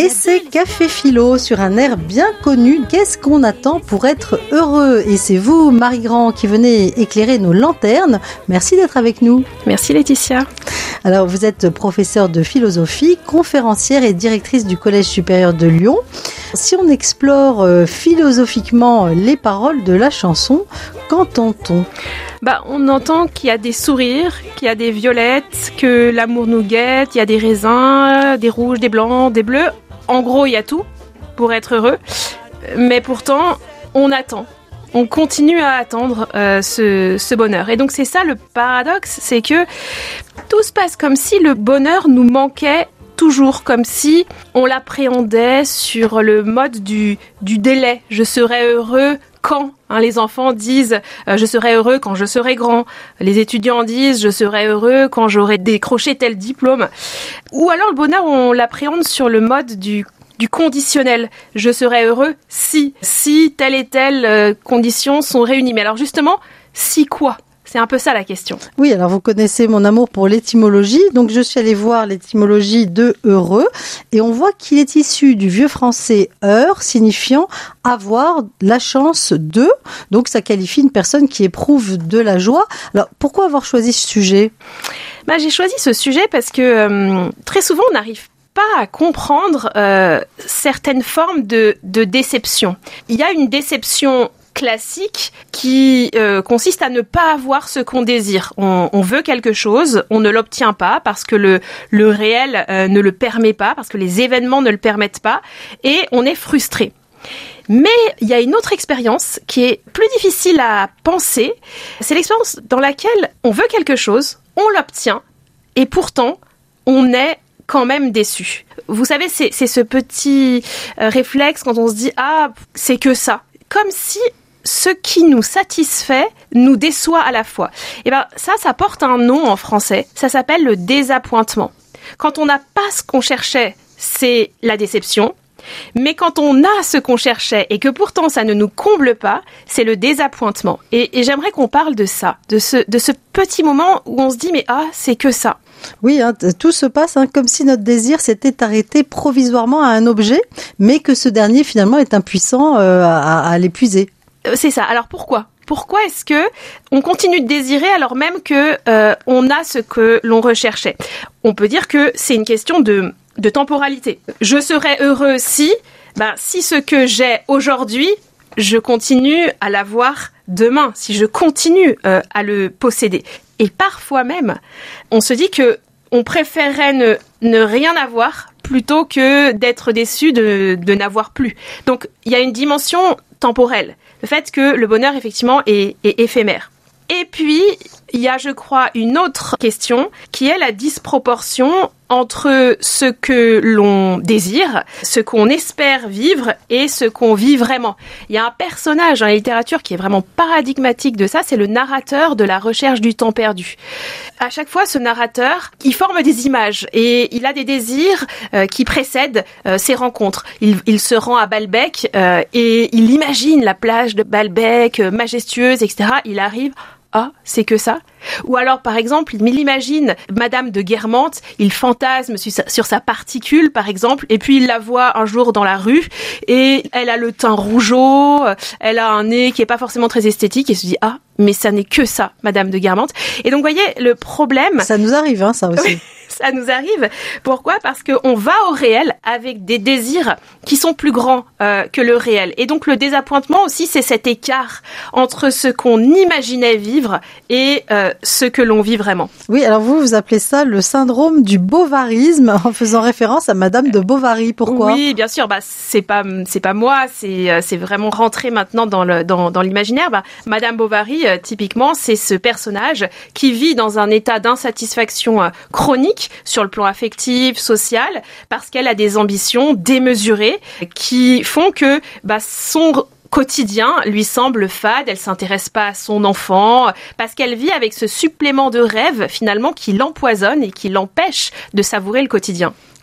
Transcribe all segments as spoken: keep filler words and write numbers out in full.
Et c'est Café Philo sur un air bien connu. Qu'est-ce qu'on attend pour être heureux? Et c'est vous, Marie Grand, qui venez éclairer nos lanternes. Merci d'être avec nous. Merci Laetitia. Alors, vous êtes professeure de philosophie, conférencière et directrice du Collège supérieur de Lyon. Si on explore euh, philosophiquement les paroles de la chanson, qu'entend-on? Bah, on entend qu'il y a des sourires, qu'il y a des violettes, que l'amour nous guette, il y a des raisins, des rouges, des blancs, des bleus. En gros, il y a tout pour être heureux. Mais pourtant, on attend. On continue à attendre euh, ce, ce bonheur. Et donc, c'est ça le paradoxe, c'est que tout se passe comme si le bonheur nous manquait toujours, comme si on l'appréhendait sur le mode du, du délai. Je serai heureux quand hein, les enfants disent euh, « je serai heureux quand je serai grand ». Les étudiants disent « je serai heureux quand j'aurai décroché tel diplôme ». Ou alors le bonheur, on l'appréhende sur le mode du du conditionnel. Je serai heureux si, si telle et telle euh, conditions sont réunies. Mais alors justement, si quoi ? C'est un peu ça la question. Oui, alors vous connaissez mon amour pour l'étymologie, donc je suis allée voir l'étymologie de heureux et on voit qu'il est issu du vieux français heure, signifiant avoir la chance de, donc ça qualifie une personne qui éprouve de la joie. Alors pourquoi avoir choisi ce sujet ? Bah, j'ai choisi ce sujet parce que euh, très souvent on n'arrive pas à comprendre euh, certaines formes de, de déception. Il y a une déception classique qui euh, consiste à ne pas avoir ce qu'on désire. On, on veut quelque chose, on ne l'obtient pas parce que le, le réel euh, ne le permet pas, parce que les événements ne le permettent pas, et on est frustré. Mais il y a une autre expérience qui est plus difficile à penser. C'est l'expérience dans laquelle on veut quelque chose, on l'obtient, et pourtant on est quand même déçu. Vous savez, c'est, c'est ce petit euh, réflexe quand on se dit « Ah, c'est que ça ». Comme si ce qui nous satisfait nous déçoit à la fois. Et ben ça, ça porte un nom en français. Ça s'appelle le désappointement. Quand on n'a pas ce qu'on cherchait, c'est la déception. Mais quand on a ce qu'on cherchait et que pourtant ça ne nous comble pas, c'est le désappointement. Et, et j'aimerais qu'on parle de ça, de ce, de ce petit moment où on se dit « Mais ah, c'est que ça ». Oui, hein, tout se passe hein, comme si notre désir s'était arrêté provisoirement à un objet, mais que ce dernier finalement est impuissant euh, à, à l'épuiser. C'est ça. Alors pourquoi ? Pourquoi est-ce que on continue de désirer alors même que euh, on a ce que l'on recherchait ? On peut dire que c'est une question de, de temporalité. Je serais heureux si, ben, si ce que j'ai aujourd'hui, je continue à l'avoir demain, si je continue euh, à le posséder. Et parfois même, on se dit que on préférerait ne, ne rien avoir plutôt que d'être déçu de, de n'avoir plus. Donc, il y a une dimension temporelle. Le fait que le bonheur, effectivement, est, est éphémère. Et puis, il y a, je crois, une autre question qui est la disproportion entre ce que l'on désire, ce qu'on espère vivre et ce qu'on vit vraiment. Il y a un personnage dans la littérature qui est vraiment paradigmatique de ça, c'est le narrateur de La Recherche du temps perdu. À chaque fois, ce narrateur, il forme des images et il a des désirs euh, qui précèdent euh, ses rencontres. Il, il se rend à Balbec euh, et il imagine la plage de Balbec, euh, majestueuse, et cetera. Il arrive... Ah, c'est que ça. Ou alors, par exemple, il imagine Madame de Guermantes, il fantasme sur sa, sur sa particule, par exemple, et puis il la voit un jour dans la rue, et elle a le teint rougeau, elle a un nez qui est pas forcément très esthétique, et se dit, ah, mais ça n'est que ça, Madame de Guermantes. Et donc, vous voyez, le problème... Ça nous arrive, hein, ça aussi. Ça nous arrive. Pourquoi ? Parce qu'on va au réel avec des désirs qui sont plus grands euh, que le réel. Et donc le désappointement aussi, c'est cet écart entre ce qu'on imaginait vivre et euh, ce que l'on vit vraiment. Oui, alors vous, vous appelez ça le syndrome du bovarisme, en faisant référence à Madame de Bovary. Pourquoi ? Oui, bien sûr. Bah c'est pas c'est pas moi, c'est c'est vraiment rentré maintenant dans le dans dans l'imaginaire. Bah, Madame Bovary, euh, typiquement, c'est ce personnage qui vit dans un état d'insatisfaction euh, chronique sur le plan affectif, social, parce qu'elle a des ambitions démesurées qui font que bah, son quotidien lui semble fade, elle s'intéresse pas à son enfant, parce qu'elle vit avec ce supplément de rêve finalement qui l'empoisonne et qui l'empêche de savourer le quotidien.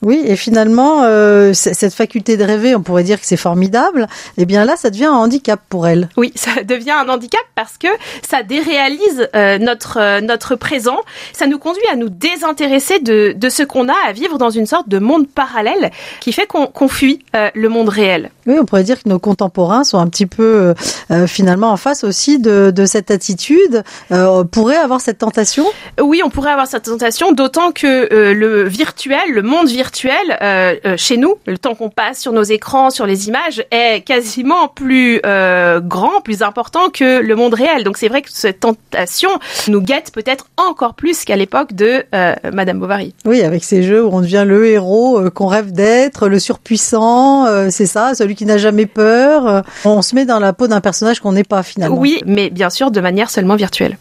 Oui, et finalement, euh, c- cette faculté de rêver, on pourrait dire que c'est formidable. Eh bien là, ça devient un handicap pour elle. Oui, ça devient un handicap parce que ça déréalise euh, notre euh, notre présent. Ça nous conduit à nous désintéresser de de ce qu'on a à vivre dans une sorte de monde parallèle qui fait qu'on qu'on fuit euh, le monde réel. Oui, on pourrait dire que nos contemporains sont un petit peu euh, finalement en face aussi de, de cette attitude. Euh, on pourrait avoir cette tentation. Oui, on pourrait avoir cette tentation, d'autant que euh, le virtuel, le monde virtuel, euh, euh, chez nous, le temps qu'on passe sur nos écrans, sur les images, est quasiment plus euh, grand, plus important que le monde réel. Donc c'est vrai que cette tentation nous guette peut-être encore plus qu'à l'époque de euh, Madame Bovary. Oui, avec ces jeux où on devient le héros euh, qu'on rêve d'être, le surpuissant, euh, c'est ça, celui qui n'a jamais peur. Euh, on se met dans la peau d'un personnage qu'on n'est pas finalement. Oui, mais bien sûr de manière seulement virtuelle.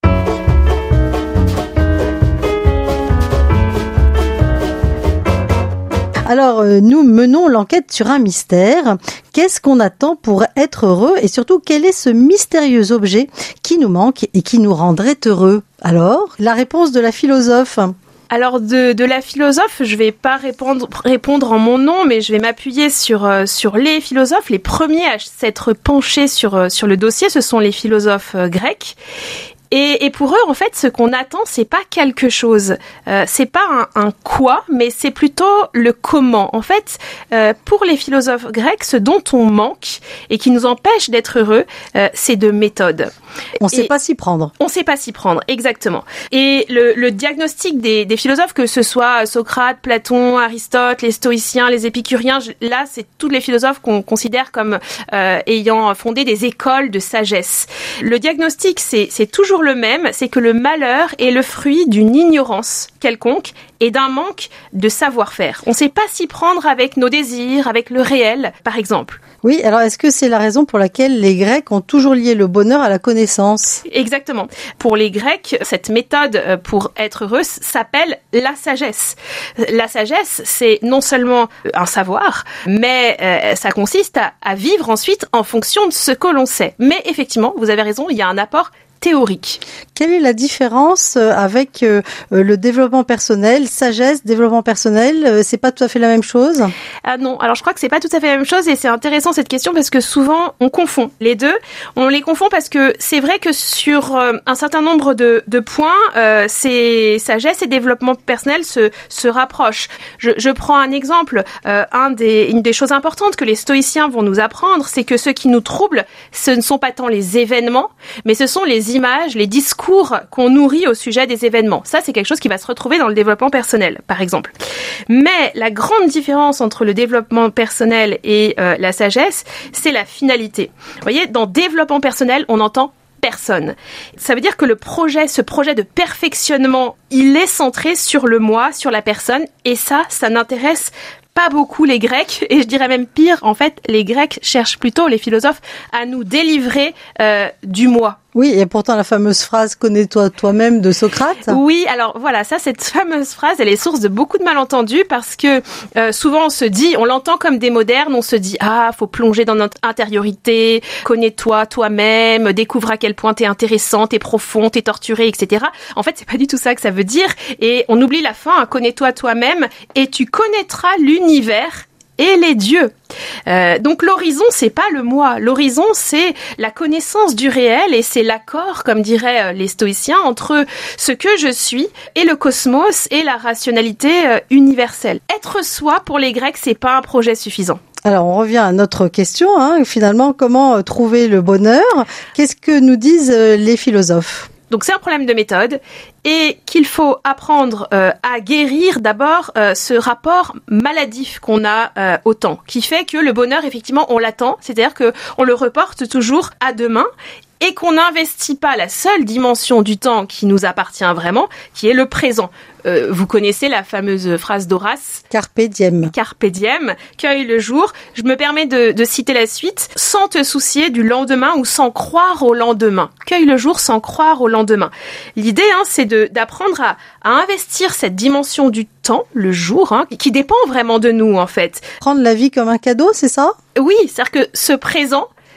Alors, euh, nous menons l'enquête sur un mystère. Qu'est-ce qu'on attend pour être heureux et surtout, quel est ce mystérieux objet qui nous manque et qui nous rendrait heureux? Alors, la réponse de la philosophe. Alors de, de la philosophe, je vais pas répondre, répondre en mon nom, mais je vais m'appuyer sur euh, sur les philosophes. Les premiers à s'être penchés sur euh, sur le dossier, ce sont les philosophes euh, grecs. Et, et pour eux, en fait, ce qu'on attend, c'est pas quelque chose, euh, c'est pas un, un quoi, mais c'est plutôt le comment. En fait, euh, pour les philosophes grecs, ce dont on manque et qui nous empêche d'être heureux, euh, c'est de méthode. On ne sait pas s'y prendre. On ne sait pas s'y prendre, exactement. Et le, le diagnostic des, des philosophes, que ce soit Socrate, Platon, Aristote, les stoïciens, les épicuriens, là, c'est tous les philosophes qu'on considère comme euh, ayant fondé des écoles de sagesse. Le diagnostic, c'est, c'est toujours le même, c'est que le malheur est le fruit d'une ignorance quelconque et d'un manque de savoir-faire. On ne sait pas s'y prendre avec nos désirs, avec le réel, par exemple. Oui, alors est-ce que c'est la raison pour laquelle les Grecs ont toujours lié le bonheur à la connaissance? Exactement. Pour les Grecs, cette méthode pour être heureux s'appelle la sagesse. La sagesse, c'est non seulement un savoir, mais euh, ça consiste à, à vivre ensuite en fonction de ce que l'on sait. Mais effectivement, vous avez raison, il y a un apport théorique. Quelle est la différence avec euh, le développement personnel, sagesse, développement personnel, euh, c'est pas tout à fait la même chose? Ah non, alors je crois que c'est pas tout à fait la même chose et c'est intéressant cette question parce que souvent on confond les deux. On les confond parce que c'est vrai que sur euh, un certain nombre de, de points, euh, c'est sagesse et développement personnel se, se rapprochent. Je, je prends un exemple, euh, un des, une des choses importantes que les stoïciens vont nous apprendre, c'est que ce qui nous trouble, ce ne sont pas tant les événements, mais ce sont les images, les discours qu'on nourrit au sujet des événements. Ça, c'est quelque chose qui va se retrouver dans le développement personnel, par exemple. Mais la grande différence entre le développement personnel et euh, la sagesse, c'est la finalité. Vous voyez, dans développement personnel, on entend personne. Ça veut dire que le projet, ce projet de perfectionnement, il est centré sur le moi, sur la personne, et ça, ça n'intéresse pas beaucoup les Grecs, et je dirais même pire, en fait, les Grecs cherchent plutôt, les philosophes, à nous délivrer euh, du moi. Oui, et pourtant la fameuse phrase « connais-toi toi-même » de Socrate. Oui, alors voilà, ça, cette fameuse phrase, elle est source de beaucoup de malentendus parce que euh, souvent on se dit, on l'entend comme des modernes, on se dit « Ah, faut plonger dans notre intériorité, connais-toi toi-même, découvre à quel point t'es intéressant, t'es profond, t'es torturé, et cetera » En fait, c'est pas du tout ça que ça veut dire et on oublie la fin, hein, « Connais-toi toi-même et tu connaîtras l'univers » et les dieux. Euh, donc l'horizon, c'est pas le moi. L'horizon, c'est la connaissance du réel et c'est l'accord, comme diraient les stoïciens, entre ce que je suis et le cosmos et la rationalité euh, universelle. Être soi, pour les Grecs, c'est pas un projet suffisant. Alors, on revient à notre question, hein, finalement, comment trouver le bonheur? Qu'est-ce que nous disent les philosophes? Donc c'est un problème de méthode et qu'il faut apprendre euh, à guérir d'abord euh, ce rapport maladif qu'on a euh, au temps, qui fait que le bonheur, effectivement, on l'attend, c'est-à-dire que on le reporte toujours à demain et qu'on n'investit pas la seule dimension du temps qui nous appartient vraiment, qui est le présent. Euh, vous connaissez la fameuse phrase d'Horace. Carpe diem. Carpe diem, cueille le jour. Je me permets de, de citer la suite. Sans te soucier du lendemain ou sans croire au lendemain. Cueille le jour sans croire au lendemain. L'idée, hein, c'est de, d'apprendre à, à investir cette dimension du temps, le jour, hein, qui dépend vraiment de nous, en fait. Prendre la vie comme un cadeau, c'est ça? Oui, c'est-à-dire que ce présent,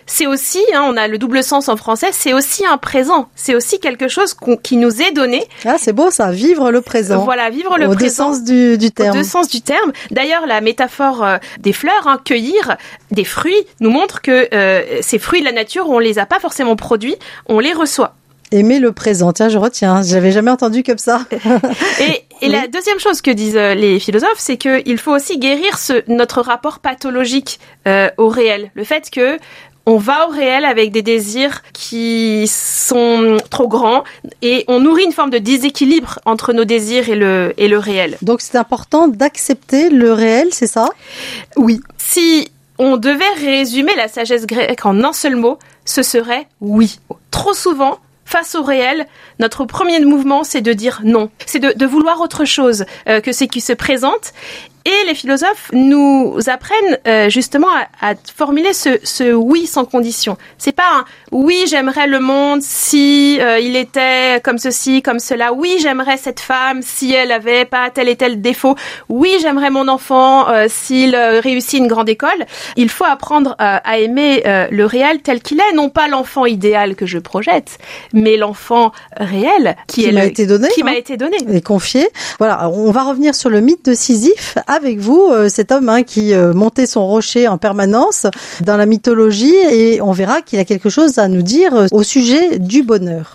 c'est aussi, hein, on a le double sens en français, c'est aussi un présent. C'est aussi quelque chose qu'on, qui nous est donné. Ah, c'est beau ça, vivre le présent. Voilà, vivre le Au présent. deux sens du, du terme. Au deux sens du terme. D'ailleurs, la métaphore euh, des fleurs, hein, cueillir des fruits, nous montre que euh, ces fruits de la nature, on les a pas forcément produits, on les reçoit. Aimer le présent. Tiens, je retiens. J'avais jamais entendu comme ça. Et, et oui. La deuxième chose que disent les philosophes, c'est qu'il faut aussi guérir ce, notre rapport pathologique euh, au réel. Le fait que on va au réel avec des désirs qui sont trop grands et on nourrit une forme de déséquilibre entre nos désirs et le, et le réel. Donc c'est important d'accepter le réel, c'est ça ? Oui. Si on devait résumer la sagesse grecque en un seul mot, ce serait oui. Trop souvent, face au réel, notre premier mouvement, c'est de dire non. C'est de, de vouloir autre chose euh, que ce qui se présente. Et les philosophes nous apprennent euh, justement à, à formuler ce, ce oui sans condition. C'est pas un oui, j'aimerais le monde si euh, il était comme ceci, comme cela. Oui, j'aimerais cette femme si elle avait pas tel et tel défaut. Oui, j'aimerais mon enfant euh, s'il euh, réussit une grande école. Il faut apprendre euh, à aimer euh, le réel tel qu'il est, non pas l'enfant idéal que je projette, mais l'enfant réel qui, qui est m'a le, été donné, qui hein, m'a été donné et confié. Voilà, on va revenir sur le mythe de Sisyphe avec vous, euh, cet homme hein, qui euh, montait son rocher en permanence dans la mythologie, et on verra qu'il a quelque chose à nous dire euh, au sujet du bonheur.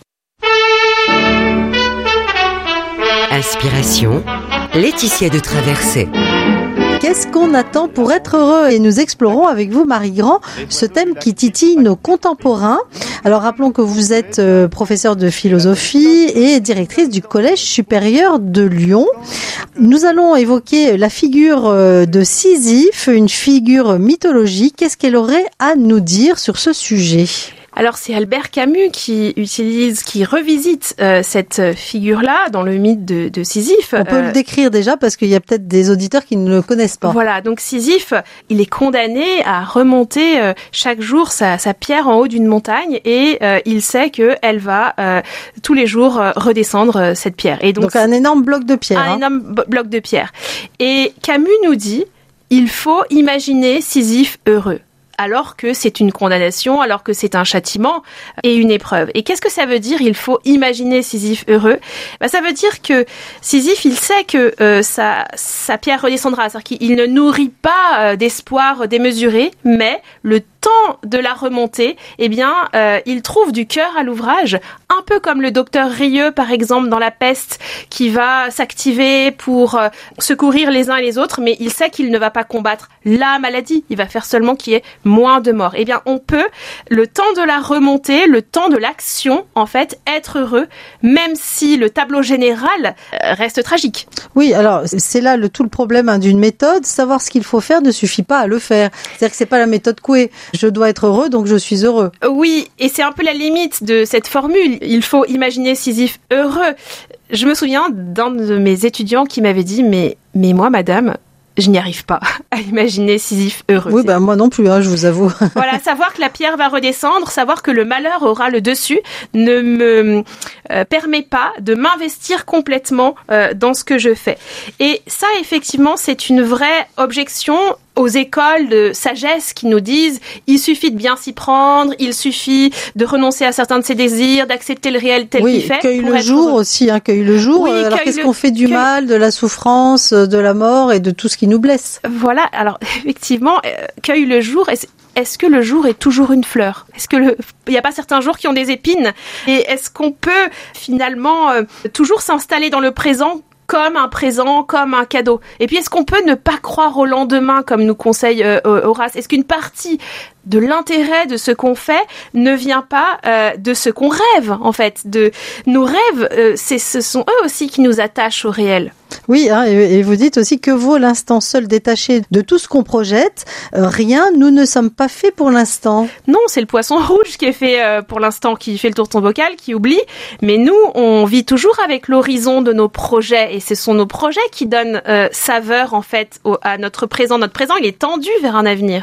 Inspiration, Laetitia de Traversée. Qu'est-ce qu'on attend pour être heureux ? Et nous explorons avec vous, Marie Grand, ce thème qui titille nos contemporains. Alors rappelons que vous êtes euh, professeure de philosophie et directrice du Collège supérieur de Lyon. Nous allons évoquer la figure euh, de Sisyphe, une figure mythologique. Qu'est-ce qu'elle aurait à nous dire sur ce sujet ? Alors c'est Albert Camus qui utilise, qui revisite euh, cette figure-là dans le mythe de, de Sisyphe. On peut euh, le décrire déjà parce qu'il y a peut-être des auditeurs qui ne le connaissent pas. Voilà, donc Sisyphe, il est condamné à remonter euh, chaque jour sa, sa pierre en haut d'une montagne et euh, il sait qu'elle va euh, tous les jours euh, redescendre euh, cette pierre. Et donc, donc un énorme bloc de pierre. Un hein. énorme bloc de pierre. Et Camus nous dit, il faut imaginer Sisyphe heureux. Alors que c'est une condamnation, alors que c'est un châtiment et une épreuve. Et qu'est-ce que ça veut dire ? Il faut imaginer Sisyphe heureux. Ben, ça veut dire que Sisyphe, il sait que euh, sa, sa pierre redescendra. C'est-à-dire qu'il ne nourrit pas euh, d'espoir démesuré, mais le temps de la remontée, eh bien, euh, il trouve du cœur à l'ouvrage, un peu comme le docteur Rieux, par exemple, dans La Peste, qui va s'activer pour euh, secourir les uns et les autres, mais il sait qu'il ne va pas combattre la maladie. Il va faire seulement qu'il y ait moins de morts. Eh bien, on peut, le temps de la remontée, le temps de l'action, en fait, être heureux, même si le tableau général euh, reste tragique. Oui, alors, c'est là le, tout le problème hein, d'une méthode. Savoir ce qu'il faut faire ne suffit pas à le faire. C'est-à-dire que c'est pas la méthode Coué. Je dois être heureux, donc je suis heureux. Oui, et c'est un peu la limite de cette formule. Il faut imaginer Sisyphe heureux. Je me souviens d'un de mes étudiants qui m'avait dit, mais, mais moi, madame, je n'y arrive pas à imaginer Sisyphe heureux. Oui, ben moi non plus, hein, je vous avoue. Voilà, savoir que la pierre va redescendre, savoir que le malheur aura le dessus, ne me euh, permet pas de m'investir complètement euh, dans ce que je fais. Et ça, effectivement, c'est une vraie objection aux écoles de sagesse qui nous disent il suffit de bien s'y prendre, il suffit de renoncer à certains de ses désirs, d'accepter le réel tel oui, qu'il fait. Cueille le jour heureux. Aussi, hein, cueille le jour. Oui, alors qu'est-ce le... qu'on fait du cueille... mal, de la souffrance, de la mort et de tout ce qui nous blesse ? Voilà, alors effectivement, euh, cueille le jour. Est-ce, est-ce que le jour est toujours une fleur ? Est-ce que le, il n'y a pas certains jours qui ont des épines ? Et est-ce qu'on peut finalement euh, toujours s'installer dans le présent comme un présent, comme un cadeau. Et puis, est-ce qu'on peut ne pas croire au lendemain, comme nous conseille euh, Horace ? Est-ce qu'une partie de l'intérêt de ce qu'on fait ne vient pas euh, de ce qu'on rêve, en fait ? De nos rêves, euh, c'est, ce sont eux aussi qui nous attachent au réel. Oui, hein, et vous dites aussi que vaut l'instant seul détaché de tout ce qu'on projette. Euh, rien, nous ne sommes pas faits pour l'instant. Non, c'est le poisson rouge qui est fait euh, pour l'instant, qui fait le tour de son bocal, qui oublie. Mais nous, on vit toujours avec l'horizon de nos projets. Et ce sont nos projets qui donnent euh, saveur, en fait, au, à notre présent. Notre présent, il est tendu vers un avenir.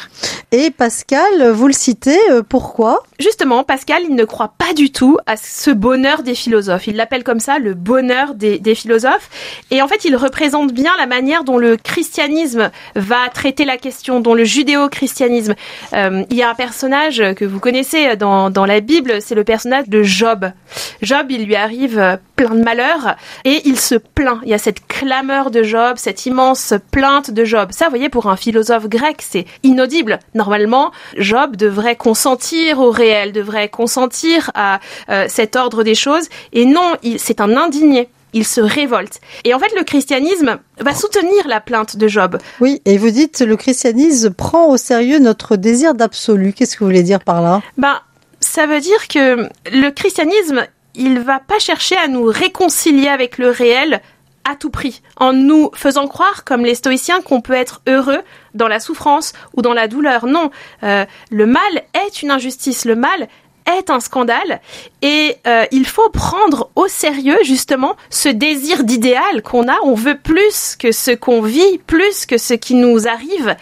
Et Pascal, vous le citez, euh, pourquoi ? Justement, Pascal, il ne croit pas du tout à ce bonheur des philosophes. Il l'appelle comme ça, le bonheur des, des philosophes. Et en fait, il représente bien la manière dont le christianisme va traiter la question, dont le judéo-christianisme. Euh, il y a un personnage que vous connaissez dans, dans la Bible, c'est le personnage de Job. Job, il lui arrive plein de malheurs et il se plaint. Il y a cette clameur de Job, cette immense plainte de Job. Ça, vous voyez, pour un philosophe grec, c'est inaudible. Normalement, Job devrait consentir au réel, devrait consentir à euh, cet ordre des choses. Et non, il, c'est un indigné. Il se révolte. Et en fait, le christianisme va soutenir la plainte de Job. Oui, et vous dites, le christianisme prend au sérieux notre désir d'absolu. Qu'est-ce que vous voulez dire par là ? Ben, ça veut dire que le christianisme, il va pas chercher à nous réconcilier avec le réel à tout prix, en nous faisant croire, comme les stoïciens, qu'on peut être heureux dans la souffrance ou dans la douleur. Non, euh, le mal est une injustice, le mal est un scandale, et euh, il faut prendre au sérieux justement ce désir d'idéal qu'on a. On veut plus que ce qu'on vit, plus que ce qui nous arrive.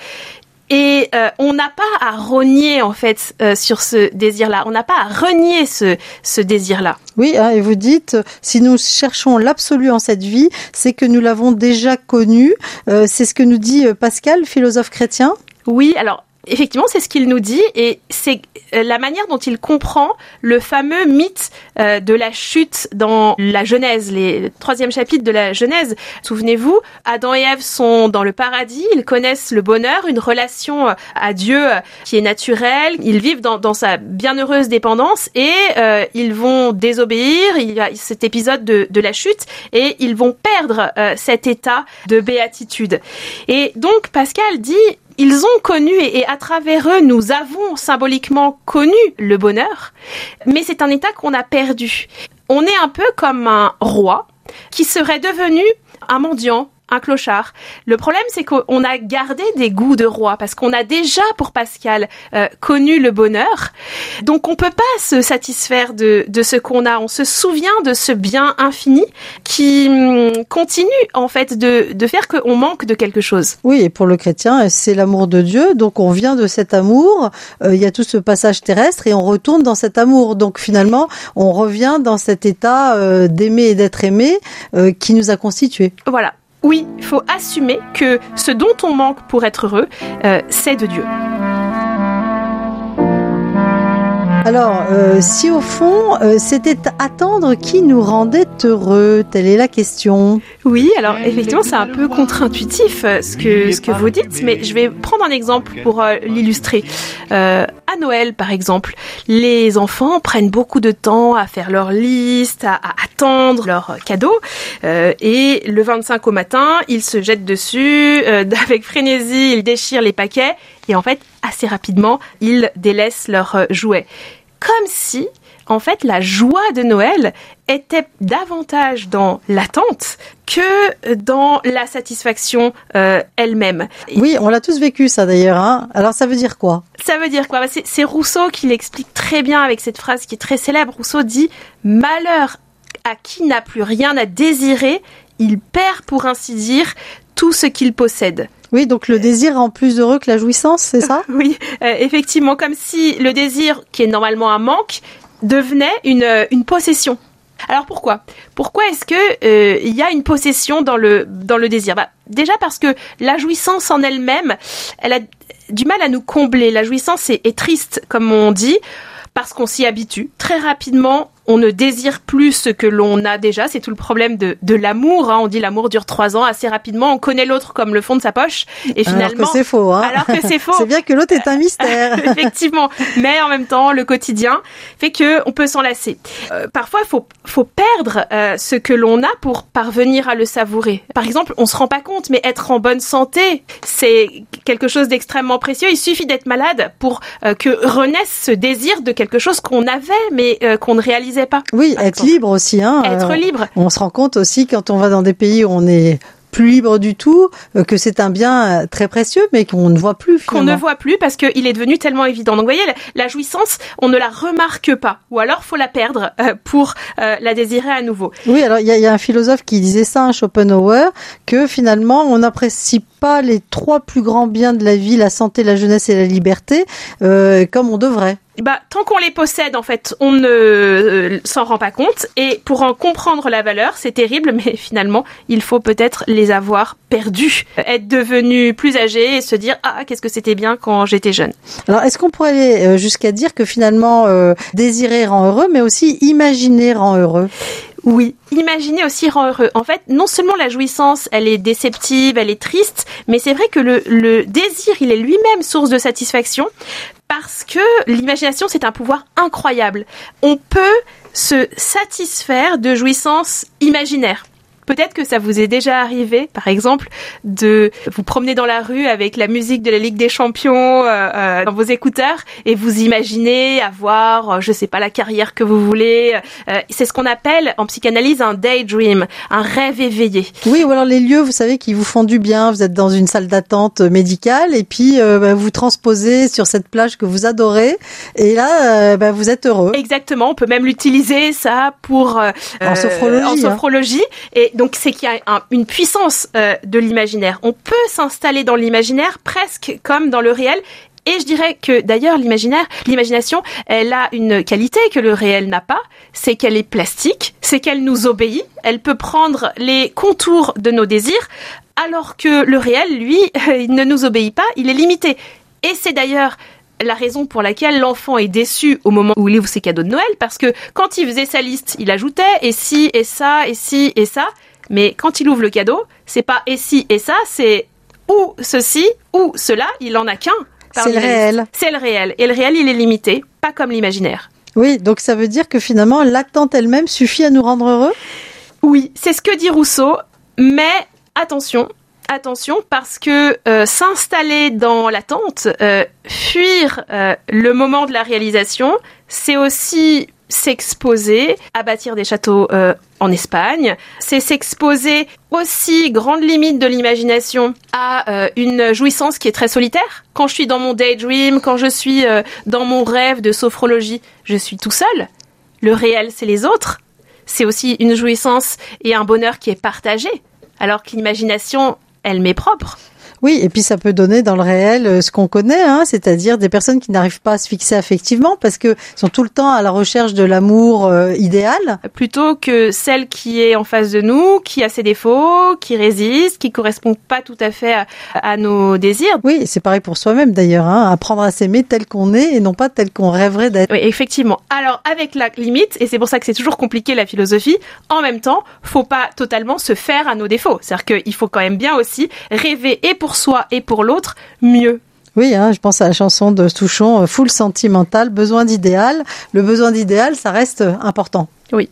Et euh, on n'a pas à rogner en fait euh, sur ce désir-là. On n'a pas à renier ce, ce désir-là. Oui, hein, et vous dites, si nous cherchons l'absolu en cette vie, c'est que nous l'avons déjà connu. Euh, c'est ce que nous dit Pascal, philosophe chrétien. Oui, alors effectivement, c'est ce qu'il nous dit, et c'est la manière dont il comprend le fameux mythe euh, de la chute dans la Genèse, les, le troisième chapitre de la Genèse. Souvenez-vous, Adam et Ève sont dans le paradis, ils connaissent le bonheur, une relation à Dieu qui est naturelle, ils vivent dans, dans sa bienheureuse dépendance, et euh, ils vont désobéir, il y a cet épisode de, de la chute, et ils vont perdre euh, cet état de béatitude. Et donc, Pascal dit, ils ont connu, et à travers eux, nous avons symboliquement connu le bonheur, mais c'est un état qu'on a perdu. On est un peu comme un roi qui serait devenu un mendiant, un clochard. Le problème, c'est qu'on a gardé des goûts de roi, parce qu'on a déjà, pour Pascal, euh, connu le bonheur. Donc, on peut pas se satisfaire de, de ce qu'on a. On se souvient de ce bien infini qui hum, continue, en fait, de, de faire qu'on manque de quelque chose. Oui, et pour le chrétien, c'est l'amour de Dieu. Donc, on vient de cet amour. Euh, il y a tout ce passage terrestre et on retourne dans cet amour. Donc, finalement, on revient dans cet état euh, d'aimer et d'être aimé euh, qui nous a constitués. Voilà. Oui, il faut assumer que ce dont on manque pour être heureux, euh, c'est de Dieu. Alors, euh, si au fond, euh, c'était attendre qui nous rendait heureux, telle est la question. Oui, alors effectivement, c'est un peu contre-intuitif euh, ce que ce que vous dites, mais je vais prendre un exemple pour euh, l'illustrer. Euh, à Noël, par exemple, les enfants prennent beaucoup de temps à faire leur liste, à, à attendre leurs cadeaux, euh, et le vingt-cinq au matin, ils se jettent dessus, euh, avec frénésie, ils déchirent les paquets, et en fait, assez rapidement, ils délaissent leurs jouets. Comme si, en fait, la joie de Noël était davantage dans l'attente que dans la satisfaction euh, elle-même. Oui, on l'a tous vécu ça d'ailleurs. Hein. Alors ça veut dire quoi ? Ça veut dire quoi ? C'est, c'est Rousseau qui l'explique très bien avec cette phrase qui est très célèbre. Rousseau dit « Malheur à qui n'a plus rien à désirer, il perd pour ainsi dire tout ce qu'il possède. » Oui, donc le désir rend plus heureux que la jouissance, c'est ça ? Oui, euh, effectivement, comme si le désir, qui est normalement un manque, devenait une, une possession. Alors pourquoi ? Pourquoi est-ce que euh, il y a une possession dans le dans le désir ? Bah, déjà parce que la jouissance en elle-même, elle a du mal à nous combler. La jouissance est, est triste, comme on dit, parce qu'on s'y habitue. Très rapidement, on ne désire plus ce que l'on a déjà. C'est tout le problème de, de l'amour. Hein. On dit l'amour dure trois ans. Assez rapidement, on connaît l'autre comme le fond de sa poche. Et finalement, alors que c'est faux. Hein. Alors que c'est faux. C'est bien que l'autre est un mystère. Effectivement. Mais en même temps, le quotidien fait que on peut s'en lasser. Euh, parfois, faut faut perdre euh, ce que l'on a pour parvenir à le savourer. Par exemple, on se rend pas compte, mais être en bonne santé, c'est quelque chose d'extrêmement précieux. Il suffit d'être malade pour euh, que renaisse ce désir de quelque chose qu'on avait, mais euh, qu'on ne réalisait pas. Oui, être exemple. libre aussi. Hein. Être libre. On se rend compte aussi quand on va dans des pays où on est plus libre du tout, euh, que c'est un bien très précieux, mais qu'on ne voit plus finalement. Qu'on ne voit plus parce qu'il est devenu tellement évident. Donc vous voyez, la, la jouissance, on ne la remarque pas, ou alors faut la perdre euh, pour euh, la désirer à nouveau. Oui, alors il y, y a un philosophe qui disait ça, hein, Schopenhauer, que finalement on n'apprécie pas les trois plus grands biens de la vie, la santé, la jeunesse et la liberté, euh, comme on devrait. Bah, tant qu'on les possède, en fait, on ne euh, s'en rend pas compte. Et pour en comprendre la valeur, c'est terrible, mais finalement, il faut peut-être les avoir perdus. Être devenu plus âgé et se dire « Ah, qu'est-ce que c'était bien quand j'étais jeune ». Alors, est-ce qu'on pourrait aller jusqu'à dire que finalement, euh, désirer rend heureux, mais aussi imaginer rend heureux ? Oui, imaginer aussi rend heureux. En fait, non seulement la jouissance, elle est déceptive, elle est triste, mais c'est vrai que le, le désir, il est lui-même source de satisfaction parce que l'imagination, c'est un pouvoir incroyable. On peut se satisfaire de jouissances imaginaires. Peut-être que ça vous est déjà arrivé, par exemple, de vous promener dans la rue avec la musique de la Ligue des Champions euh, euh, dans vos écouteurs et vous imaginez avoir, euh, je sais pas, la carrière que vous voulez. Euh, c'est ce qu'on appelle en psychanalyse un daydream, un rêve éveillé. Oui, ou alors les lieux, vous savez, qui vous font du bien. Vous êtes dans une salle d'attente médicale et puis euh, bah, vous transposez sur cette plage que vous adorez et là, euh, bah, vous êtes heureux. Exactement, on peut même l'utiliser ça pour euh, en sophrologie. En sophrologie. Hein. Et donc c'est qu'il y a un, une puissance euh, de l'imaginaire. On peut s'installer dans l'imaginaire presque comme dans le réel. Et je dirais que d'ailleurs l'imaginaire, l'imagination, elle a une qualité que le réel n'a pas, c'est qu'elle est plastique, c'est qu'elle nous obéit, elle peut prendre les contours de nos désirs, alors que le réel, lui, il ne nous obéit pas, il est limité. Et c'est d'ailleurs la raison pour laquelle l'enfant est déçu au moment où il ouvre ses cadeaux de Noël, parce que quand il faisait sa liste, il ajoutait et si, et ça, et si, et ça. Mais quand il ouvre le cadeau, c'est pas et si, et ça, c'est ou ceci, ou cela, il en a qu'un. C'est le réel. C'est le réel. Et le réel, il est limité, pas comme l'imaginaire. Oui, donc ça veut dire que finalement, l'attente elle-même suffit à nous rendre heureux ? Oui, c'est ce que dit Rousseau, mais attention, attention, parce que euh, s'installer dans l'attente, euh, fuir euh, le moment de la réalisation, c'est aussi s'exposer à bâtir des châteaux euh, en Espagne, c'est s'exposer aussi, grande limite de l'imagination, à euh, une jouissance qui est très solitaire. Quand je suis dans mon daydream, quand je suis euh, dans mon rêve de sophrologie, je suis tout seul. Le réel, c'est les autres. C'est aussi une jouissance et un bonheur qui est partagé, alors que l'imagination, elle m'est propre. Oui, et puis ça peut donner dans le réel ce qu'on connaît, hein, c'est-à-dire des personnes qui n'arrivent pas à se fixer affectivement parce que sont tout le temps à la recherche de l'amour euh, idéal. Plutôt que celle qui est en face de nous, qui a ses défauts, qui résiste, qui correspond pas tout à fait à, à nos désirs. Oui, c'est pareil pour soi-même d'ailleurs, hein, apprendre à s'aimer tel qu'on est et non pas tel qu'on rêverait d'être. Oui, effectivement. Alors avec la limite, et c'est pour ça que c'est toujours compliqué la philosophie, en même temps, faut pas totalement se faire à nos défauts. C'est-à-dire qu'il faut quand même bien aussi rêver et pour soi et pour l'autre, mieux. Oui, hein, je pense à la chanson de Souchon, Full Sentimental, besoin d'idéal. Le besoin d'idéal, ça reste important. Oui.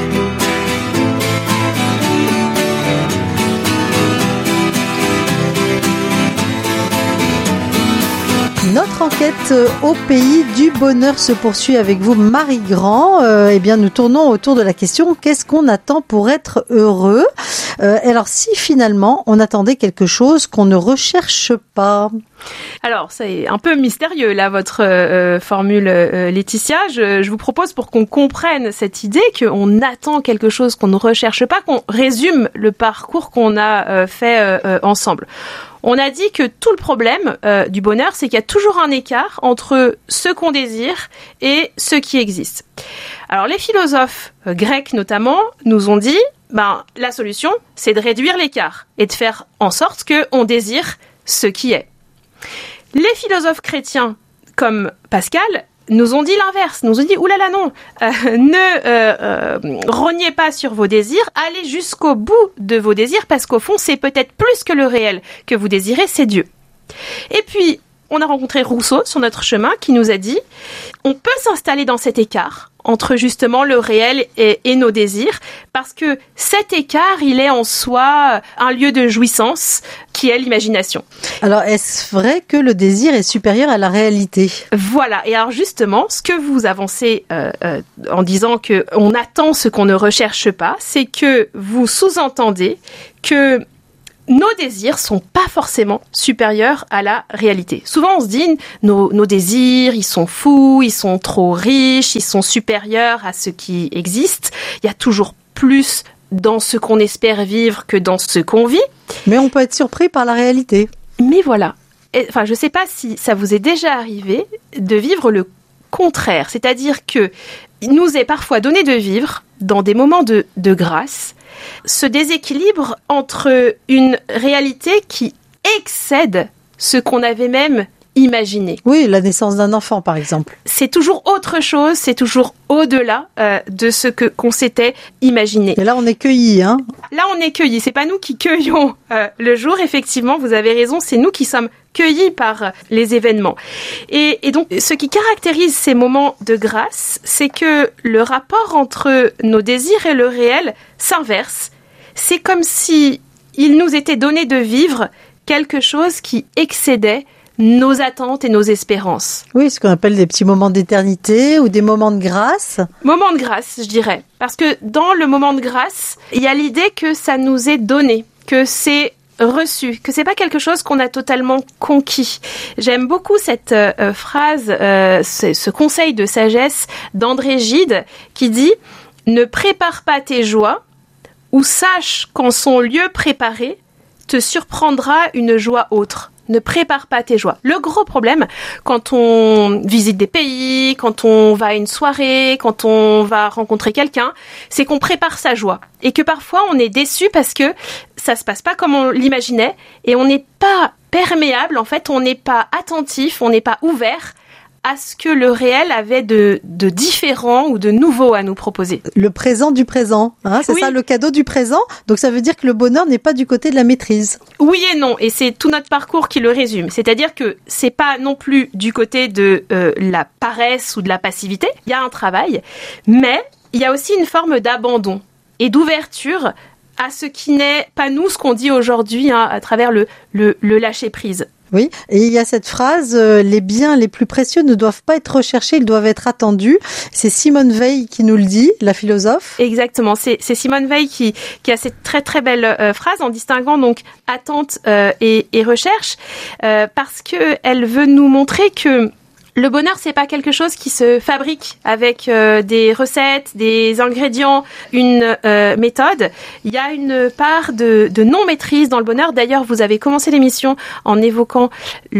Notre enquête au pays du bonheur se poursuit avec vous, Marie Grand. Euh, eh bien, nous tournons autour de la question « Qu'est-ce qu'on attend pour être heureux ?» euh, Alors, si finalement, on attendait quelque chose qu'on ne recherche pas. Alors, c'est un peu mystérieux, là, votre euh, formule, euh, Laetitia. Je, je vous propose, pour qu'on comprenne cette idée qu'on attend quelque chose qu'on ne recherche pas, qu'on résume le parcours qu'on a euh, fait euh, euh, ensemble. On a dit que tout le problème euh, du bonheur, c'est qu'il y a toujours un écart entre ce qu'on désire et ce qui existe. Alors, les philosophes euh, grecs, notamment, nous ont dit, ben, la solution, c'est de réduire l'écart et de faire en sorte qu'on désire ce qui est. Les philosophes chrétiens, comme Pascal, nous ont dit l'inverse, nous ont dit « Oulala non, euh, ne euh, euh, rognez pas sur vos désirs, allez jusqu'au bout de vos désirs, parce qu'au fond, c'est peut-être plus que le réel que vous désirez, c'est Dieu. » Et puis, on a rencontré Rousseau sur notre chemin qui nous a dit « On peut s'installer dans cet écart entre justement le réel et, et nos désirs, parce que cet écart, il est en soi un lieu de jouissance qui est l'imagination. » Alors, est-ce vrai que le désir est supérieur à la réalité ? Voilà. Et alors justement, ce que vous avancez euh, euh, en disant que on attend ce qu'on ne recherche pas, c'est que vous sous-entendez que nos désirs sont pas forcément supérieurs à la réalité. Souvent, on se dit, nos, nos désirs, ils sont fous, ils sont trop riches, ils sont supérieurs à ce qui existe. Il y a toujours plus dans ce qu'on espère vivre que dans ce qu'on vit. Mais on peut être surpris par la réalité. Mais voilà. Et, enfin, je sais pas si ça vous est déjà arrivé de vivre le contraire. C'est-à-dire que il nous est parfois donné de vivre dans des moments de, de grâce, ce déséquilibre entre une réalité qui excède ce qu'on avait même imaginé. Oui, la naissance d'un enfant, par exemple. C'est toujours autre chose, c'est toujours au-delà euh, de ce que qu'on s'était imaginé. Et là, on est cueillis, hein. Là, on est cueillis. C'est pas nous qui cueillons euh, le jour. Effectivement, vous avez raison. C'est nous qui sommes cueillis par les événements. Et, et donc, ce qui caractérise ces moments de grâce, c'est que le rapport entre nos désirs et le réel s'inverse. C'est comme si il nous était donné de vivre quelque chose qui excédait nos attentes et nos espérances. Oui, ce qu'on appelle des petits moments d'éternité ou des moments de grâce. Moment de grâce, je dirais. Parce que dans le moment de grâce, il y a l'idée que ça nous est donné, que c'est reçu, que c'est pas quelque chose qu'on a totalement conquis. J'aime beaucoup cette euh, phrase, euh, ce, ce conseil de sagesse d'André Gide qui dit « Ne prépare pas tes joies ou sache qu'en son lieu préparé, te surprendra une joie autre. » Ne prépare pas tes joies. Le gros problème, quand on visite des pays, quand on va à une soirée, quand on va rencontrer quelqu'un, c'est qu'on prépare sa joie. Et que parfois, on est déçu parce que ça se passe pas comme on l'imaginait et on n'est pas perméable, en fait, on n'est pas attentif, on n'est pas ouvert à ce que le réel avait de, de différent ou de nouveau à nous proposer. Le présent du présent, hein, c'est oui. Ça le cadeau du présent. Donc ça veut dire que le bonheur n'est pas du côté de la maîtrise. Oui et non, et c'est tout notre parcours qui le résume. C'est-à-dire que c'est pas non plus du côté de euh, la paresse ou de la passivité. Il y a un travail, mais il y a aussi une forme d'abandon et d'ouverture à ce qui n'est pas nous, ce qu'on dit aujourd'hui hein, à travers le, le, le lâcher-prise. Oui, et il y a cette phrase, euh, les biens les plus précieux ne doivent pas être recherchés, ils doivent être attendus. C'est Simone Veil qui nous le dit, la philosophe. Exactement, c'est, c'est Simone Veil qui, qui a cette très très belle euh, phrase en distinguant donc attente euh, et, et recherche, euh, parce que elle veut nous montrer que le bonheur, c'est pas quelque chose qui se fabrique avec euh, des recettes, des ingrédients, une euh, méthode. Il y a une part de, de non-maîtrise dans le bonheur. D'ailleurs, vous avez commencé l'émission en évoquant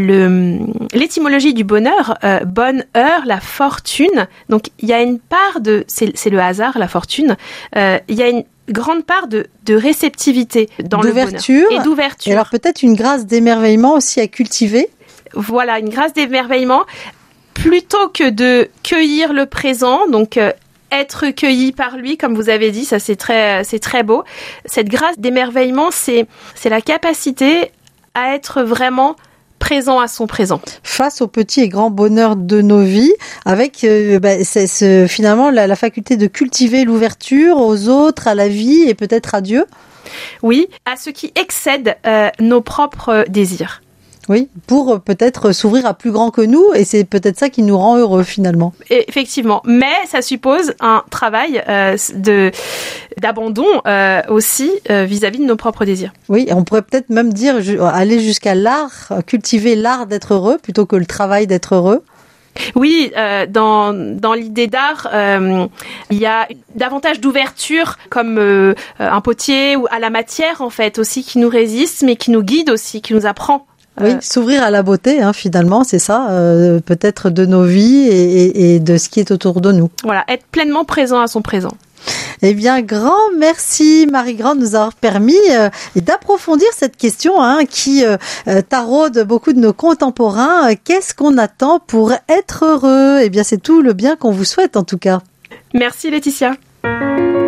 le, l'étymologie du bonheur, euh, bonne heure, la fortune. Donc, il y a une part de, c'est, c'est le hasard, la fortune. Euh, il y a une grande part de, de réceptivité dans le bonheur. D'ouverture. Et d'ouverture. Et alors, peut-être une grâce d'émerveillement aussi à cultiver. Voilà, une grâce d'émerveillement. Plutôt que de cueillir le présent, donc euh, être cueilli par lui, comme vous avez dit, ça c'est très, c'est très beau. Cette grâce d'émerveillement, c'est, c'est la capacité à être vraiment présent à son présent. Face au petit et grand bonheur de nos vies, avec euh, bah, c'est, c'est, finalement la, la faculté de cultiver l'ouverture aux autres, à la vie et peut-être à Dieu. Oui, à ce qui excède euh, nos propres désirs. Oui, pour peut-être s'ouvrir à plus grand que nous, et c'est peut-être ça qui nous rend heureux finalement. Effectivement, mais ça suppose un travail euh, de d'abandon euh, aussi euh, vis-à-vis de nos propres désirs. Oui, et on pourrait peut-être même dire aller jusqu'à l'art, cultiver l'art d'être heureux plutôt que le travail d'être heureux. Oui, euh, dans dans l'idée d'art, euh, il y a davantage d'ouverture, comme euh, un potier ou à la matière en fait aussi qui nous résiste, mais qui nous guide aussi, qui nous apprend. Oui, s'ouvrir à la beauté, hein, finalement, c'est ça, euh, peut-être de nos vies et, et, et de ce qui est autour de nous. Voilà, être pleinement présent à son présent. Eh bien, grand merci Marie Grand de nous avoir permis euh, d'approfondir cette question hein, qui euh, taraude beaucoup de nos contemporains. Qu'est-ce qu'on attend pour être heureux ? Eh bien, c'est tout le bien qu'on vous souhaite en tout cas. Merci Laetitia.